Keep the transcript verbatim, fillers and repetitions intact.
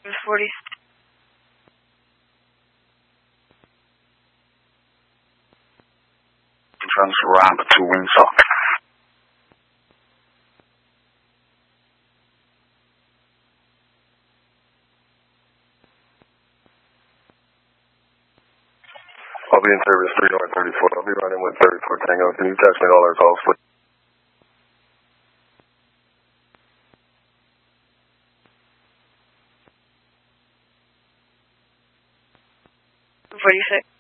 forty. Transfer ramp to Windsor. I'll be in service three north thirty-four. I'll be running with thirty-four Tango. Can you text me all our calls, please? forty-six.